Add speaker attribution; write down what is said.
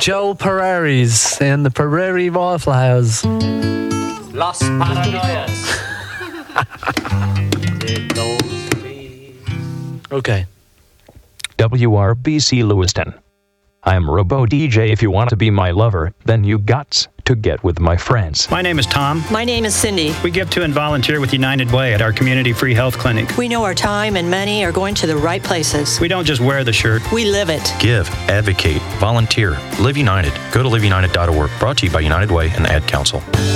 Speaker 1: Joe Prairies and the Prairie Wallflowers.
Speaker 2: Los Paranoias.
Speaker 1: Okay.
Speaker 3: WRBC Lewiston. I'm Robo DJ. If you want to be my lover, then you got to get with my friends.
Speaker 4: My name is Tom.
Speaker 5: My name is Cindy.
Speaker 4: We give to and volunteer with United Way at our community free health clinic.
Speaker 5: We know our time and money are going to the right places.
Speaker 4: We don't just wear the shirt.
Speaker 5: We live it.
Speaker 6: Give, advocate, volunteer, Live United. Go to liveunited.org. Brought to you by United Way and the Ad Council.